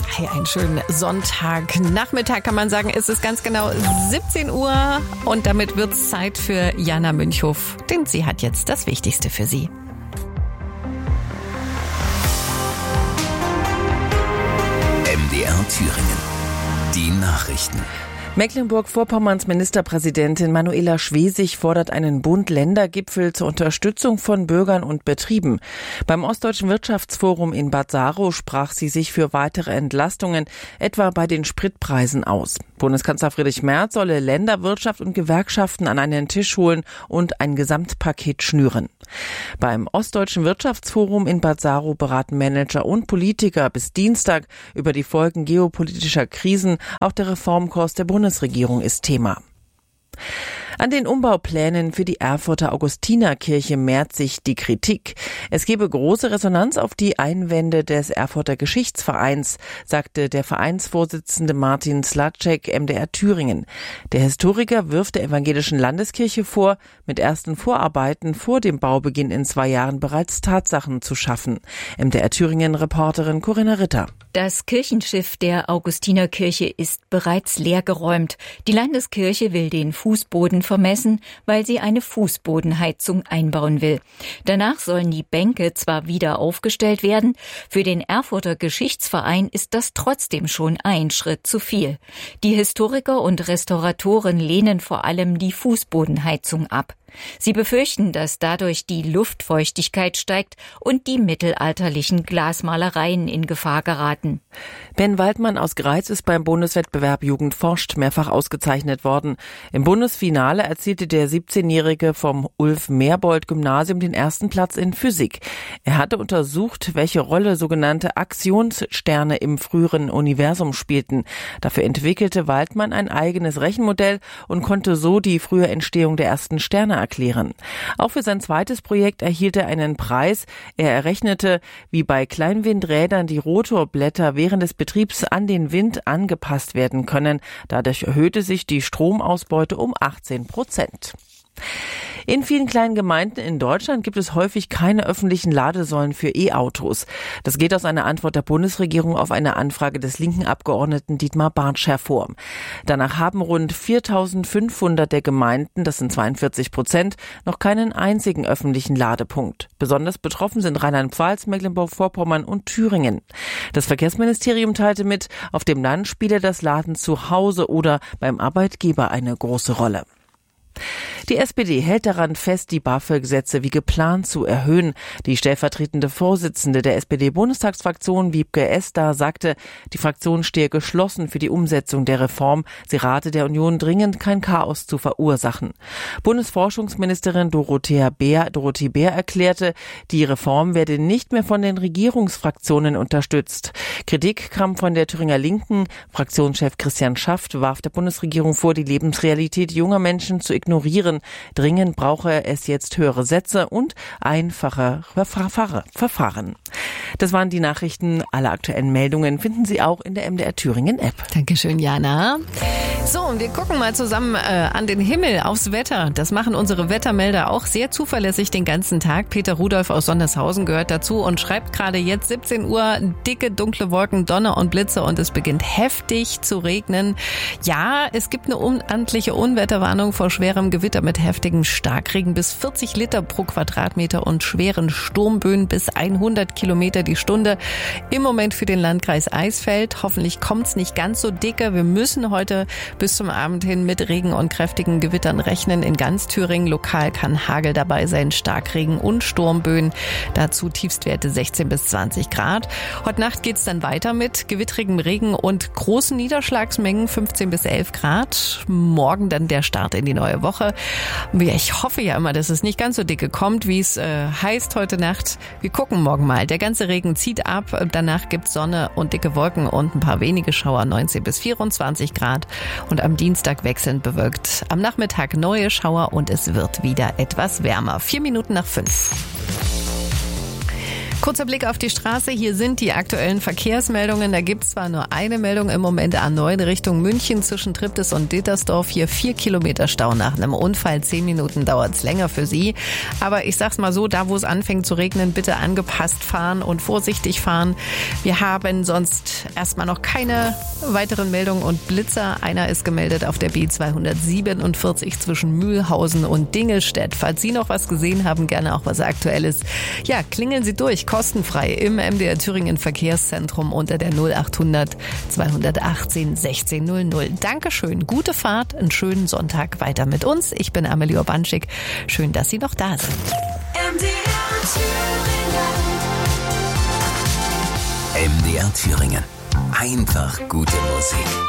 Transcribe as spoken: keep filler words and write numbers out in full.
Hey, einen schönen Sonntagnachmittag kann man sagen. Es ist ganz genau siebzehn Uhr und damit wird es Zeit für Jana Münchhof, denn sie hat jetzt das Wichtigste für Sie. M D R Thüringen. Die Nachrichten. Mecklenburg-Vorpommerns Ministerpräsidentin Manuela Schwesig fordert einen Bund-Länder-Gipfel zur Unterstützung von Bürgern und Betrieben. Beim Ostdeutschen Wirtschaftsforum in Bad Saro sprach sie sich für weitere Entlastungen, etwa bei den Spritpreisen aus. Bundeskanzler Friedrich Merz solle Länder, Wirtschaft und Gewerkschaften an einen Tisch holen und ein Gesamtpaket schnüren. Beim Ostdeutschen Wirtschaftsforum in Bad Saro beraten Manager und Politiker bis Dienstag über die Folgen geopolitischer Krisen. Auch der Reformkurs der Bundesregierung ist Thema. An den Umbauplänen für die Erfurter Augustinerkirche mehrt sich die Kritik. Es gebe große Resonanz auf die Einwände des Erfurter Geschichtsvereins, sagte der Vereinsvorsitzende Martin Slacek M D R Thüringen. Der Historiker wirft der evangelischen Landeskirche vor, mit ersten Vorarbeiten vor dem Baubeginn in zwei Jahren bereits Tatsachen zu schaffen. M D R Thüringen-Reporterin Corinna Ritter. Das Kirchenschiff der Augustinerkirche ist bereits leergeräumt. Die Landeskirche will den Fußboden vermessen, weil sie eine Fußbodenheizung einbauen will. Danach sollen die Bänke zwar wieder aufgestellt werden, für den Erfurter Geschichtsverein ist das trotzdem schon ein Schritt zu viel. Die Historiker und Restauratoren lehnen vor allem die Fußbodenheizung ab. Sie befürchten, dass dadurch die Luftfeuchtigkeit steigt und die mittelalterlichen Glasmalereien in Gefahr geraten. Ben Waldmann aus Greiz ist beim Bundeswettbewerb Jugend forscht mehrfach ausgezeichnet worden. Im Bundesfinale erzielte der siebzehnjährige vom Ulf-Merbold-Gymnasium den ersten Platz in Physik. Er hatte untersucht, welche Rolle sogenannte Aktionssterne im früheren Universum spielten. Dafür entwickelte Waldmann ein eigenes Rechenmodell und konnte so die frühe Entstehung der ersten Sterne erklären. Auch für sein zweites Projekt erhielt er einen Preis. Er errechnete, wie bei Kleinwindrädern die Rotorblätter während des Betriebs an den Wind angepasst werden können. Dadurch erhöhte sich die Stromausbeute um achtzehn Prozent. In vielen kleinen Gemeinden in Deutschland gibt es häufig keine öffentlichen Ladesäulen für E-Autos. Das geht aus einer Antwort der Bundesregierung auf eine Anfrage des linken Abgeordneten Dietmar Bartsch hervor. Danach haben rund viertausendfünfhundert der Gemeinden, das sind zweiundvierzig Prozent, noch keinen einzigen öffentlichen Ladepunkt. Besonders betroffen sind Rheinland-Pfalz, Mecklenburg-Vorpommern und Thüringen. Das Verkehrsministerium teilte mit, auf dem Land spiele das Laden zu Hause oder beim Arbeitgeber eine große Rolle. Die S P D hält daran fest, die BAföG-Sätze wie geplant zu erhöhen. Die stellvertretende Vorsitzende der S P D-Bundestagsfraktion, Wiebke Esder, sagte, die Fraktion stehe geschlossen für die Umsetzung der Reform. Sie rate der Union dringend, kein Chaos zu verursachen. Bundesforschungsministerin Dorothea Bär, Dorothee Bär erklärte, die Reform werde nicht mehr von den Regierungsfraktionen unterstützt. Kritik kam von der Thüringer Linken. Fraktionschef Christian Schaft warf der Bundesregierung vor, die Lebensrealität junger Menschen zu ignorieren. Dringend brauche es jetzt höhere Sätze und einfache Verfahren. Das waren die Nachrichten. Alle aktuellen Meldungen finden Sie auch in der M D R Thüringen App. Dankeschön, Jana. So, und wir gucken mal zusammen äh, an den Himmel, aufs Wetter. Das machen unsere Wettermelder auch sehr zuverlässig den ganzen Tag. Peter Rudolph aus Sondershausen gehört dazu und schreibt gerade jetzt siebzehn Uhr, dicke, dunkle Wolken, Donner und Blitze und es beginnt heftig zu regnen. Ja, es gibt eine unamtliche Unwetterwarnung vor schwerem Gewitter mit heftigem Starkregen bis vierzig Liter pro Quadratmeter und schweren Sturmböen bis hundert Kilometer die Stunde. Im Moment für den Landkreis Eisfeld. Hoffentlich kommt's nicht ganz so dicke. Wir müssen heute bis zum Abend hin mit Regen und kräftigen Gewittern rechnen. In ganz Thüringen lokal kann Hagel dabei sein, Starkregen und Sturmböen. Dazu Tiefstwerte sechzehn bis zwanzig Grad. Heute Nacht geht's dann weiter mit gewittrigem Regen und großen Niederschlagsmengen, fünfzehn bis elf Grad. Morgen dann der Start in die neue Woche. Ich hoffe ja immer, dass es nicht ganz so dicke kommt, wie es äh, heißt heute Nacht. Wir gucken morgen mal. Der ganze Regen zieht ab. Danach gibt's Sonne und dicke Wolken und ein paar wenige Schauer, neunzehn bis vierundzwanzig Grad. Und am Dienstag wechselnd bewölkt. Am Nachmittag neue Schauer und es wird wieder etwas wärmer. Vier Minuten nach fünf. Kurzer Blick auf die Straße. Hier sind die aktuellen Verkehrsmeldungen. Da gibt es zwar nur eine Meldung im Moment A neun Richtung München zwischen Triptis und Dittersdorf. Hier vier Kilometer Stau nach einem Unfall. Zehn Minuten dauert es länger für Sie. Aber ich sag's mal so, da wo es anfängt zu regnen, bitte angepasst fahren und vorsichtig fahren. Wir haben sonst erstmal noch keine weiteren Meldungen und Blitzer. Einer ist gemeldet auf der B zweihundertsiebenundvierzig zwischen Mühlhausen und Dingelstedt. Falls Sie noch was gesehen haben, gerne auch was Aktuelles. Ja, klingeln Sie durch, kostenfrei im M D R Thüringen Verkehrszentrum unter der null achthundert zweihundertachtzehn sechzehn null null. Dankeschön, gute Fahrt, einen schönen Sonntag weiter mit uns. Ich bin Amelie Urbanschik. Schön, dass Sie noch da sind. M D R Thüringen. M D R Thüringen. Einfach gute Musik.